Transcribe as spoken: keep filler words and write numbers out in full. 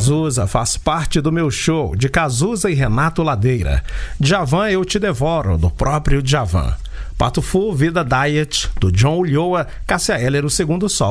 Cazuza faz parte do meu show, de Cazuza e Renato Ladeira. Djavan, Eu Te Devoro, do próprio Djavan. Pato Fu, Vida Diet, do John Ulloa. Cássia Eller, O Segundo Sol.